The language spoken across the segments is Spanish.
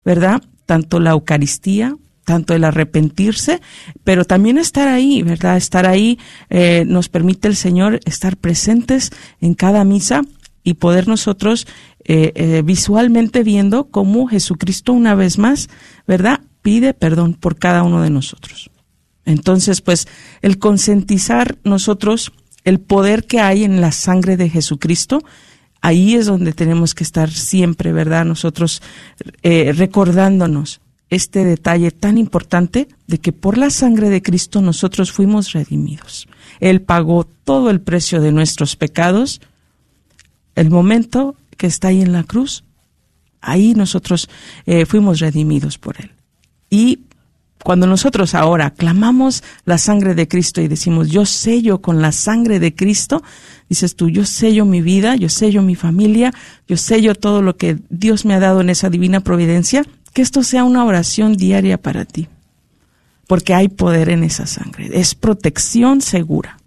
¿verdad? Tanto la Eucaristía, tanto el arrepentirse, pero también estar ahí, ¿verdad? Estar ahí nos permite el Señor estar presentes en cada misa y poder nosotros visualmente viendo cómo Jesucristo una vez más, ¿verdad?, pide perdón por cada uno de nosotros. Entonces, pues, el concientizar nosotros el poder que hay en la sangre de Jesucristo, ahí es donde tenemos que estar siempre, ¿verdad?, nosotros recordándonos este detalle tan importante de que por la sangre de Cristo nosotros fuimos redimidos. Él pagó todo el precio de nuestros pecados. El momento que está ahí en la cruz, ahí nosotros fuimos redimidos por Él. Y cuando nosotros ahora clamamos la sangre de Cristo y decimos, yo sello con la sangre de Cristo, dices tú, yo sello mi vida, yo sello mi familia, yo sello todo lo que Dios me ha dado en esa divina providencia, que esto sea una oración diaria para ti, porque hay poder en esa sangre, es protección segura.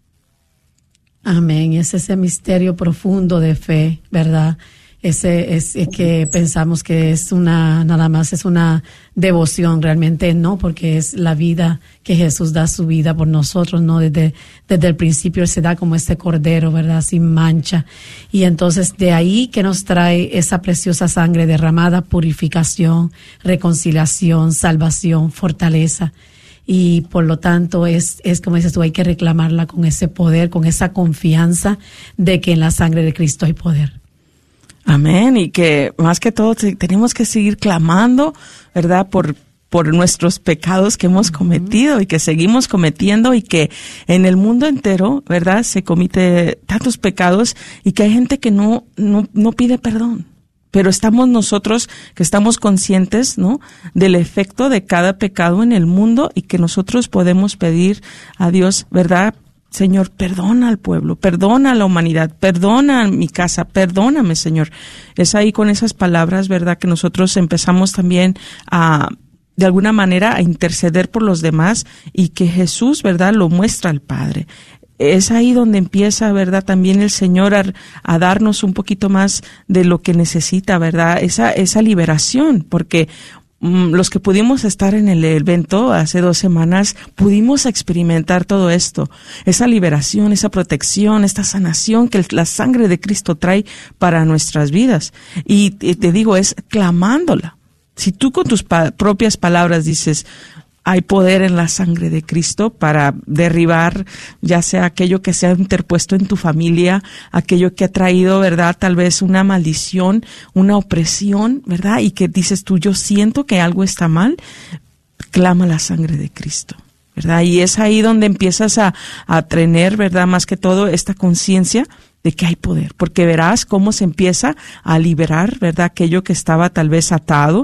Amén, es ese misterio profundo de fe, ¿verdad? Ese es que pensamos que es nada más es una devoción, realmente no, porque es la vida que Jesús da su vida por nosotros, ¿no? Desde el principio Él se da como este cordero, ¿verdad? Sin mancha. Y entonces de ahí que nos trae esa preciosa sangre derramada, purificación, reconciliación, salvación, fortaleza. Y por lo tanto es como dices tú, hay que reclamarla con ese poder, con esa confianza de que en la sangre de Cristo hay poder. Amén, y que más que todo tenemos que seguir clamando, ¿verdad?, por nuestros pecados que hemos cometido y que seguimos cometiendo, y que en el mundo entero, ¿verdad?, se comete tantos pecados y que hay gente que no pide perdón. Pero estamos nosotros que estamos conscientes, ¿no?, del efecto de cada pecado en el mundo, y que nosotros podemos pedir a Dios, ¿verdad?, Señor, perdona al pueblo, perdona a la humanidad, perdona a mi casa, perdóname, Señor. Es ahí con esas palabras, ¿verdad?, que nosotros empezamos también de alguna manera, a interceder por los demás, y que Jesús, ¿verdad?, lo muestra al Padre. Es ahí donde empieza, ¿verdad?, también el Señor a darnos un poquito más de lo que necesita, ¿verdad?, esa liberación, porque los que pudimos estar en el evento hace 2 semanas, pudimos experimentar todo esto, esa liberación, esa protección, esta sanación que la sangre de Cristo trae para nuestras vidas. Y te digo, es clamándola. Si tú con tus propias palabras dices, hay poder en la sangre de Cristo para derribar ya sea aquello que se ha interpuesto en tu familia, aquello que ha traído, ¿verdad?, tal vez una maldición, una opresión, ¿verdad?, y que dices tú, yo siento que algo está mal, clama la sangre de Cristo, ¿verdad? Y es ahí donde empiezas a tener, ¿verdad?, más que todo esta conciencia de que hay poder, porque verás cómo se empieza a liberar, ¿verdad?, aquello que estaba tal vez atado,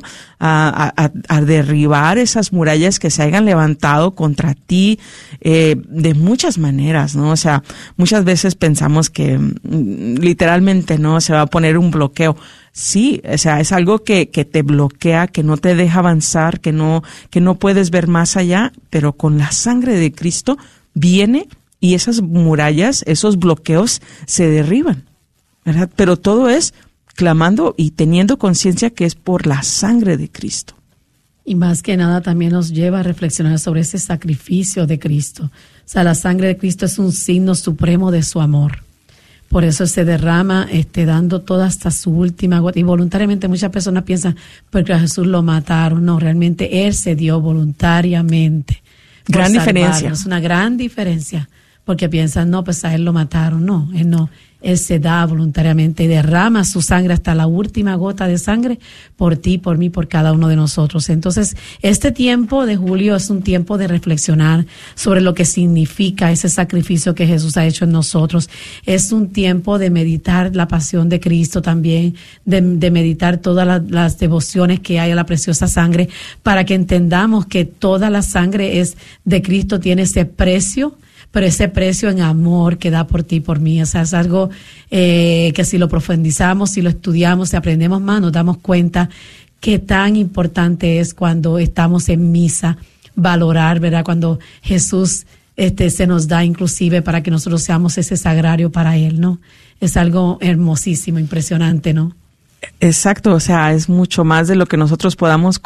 a derribar esas murallas que se hayan levantado contra ti, de muchas maneras, ¿no? O sea, muchas veces pensamos que literalmente, ¿no?, se va a poner un bloqueo. Sí, o sea, es algo que te bloquea, que no te deja avanzar, que no puedes ver más allá, pero con la sangre de Cristo viene y esas murallas, esos bloqueos se derriban, ¿verdad? Pero todo es clamando y teniendo conciencia que es por la sangre de Cristo. Y más que nada también nos lleva a reflexionar sobre ese sacrificio de Cristo. O sea, la sangre de Cristo es un signo supremo de su amor. Por eso se derrama, dando toda hasta su última gota. Y voluntariamente muchas personas piensan, porque a Jesús lo mataron. No, realmente Él se dio voluntariamente. Gran diferencia. Es una gran diferencia. Porque piensan, no, pues a Él lo mataron. No, Él se da voluntariamente y derrama su sangre hasta la última gota de sangre por ti, por mí, por cada uno de nosotros. Entonces, este tiempo de julio es un tiempo de reflexionar sobre lo que significa ese sacrificio que Jesús ha hecho en nosotros. Es un tiempo de meditar la pasión de Cristo también, de meditar todas las devociones que hay a la preciosa sangre, para que entendamos que toda la sangre es de Cristo, tiene ese precio, pero ese precio en amor que da por ti y por mí. O sea, es algo que si lo profundizamos, si lo estudiamos, si aprendemos más, nos damos cuenta qué tan importante es cuando estamos en misa, valorar, ¿verdad?, cuando Jesús se nos da inclusive para que nosotros seamos ese sagrario para Él, ¿no? Es algo hermosísimo, impresionante, ¿no? Exacto, o sea, es mucho más de lo que nosotros podamos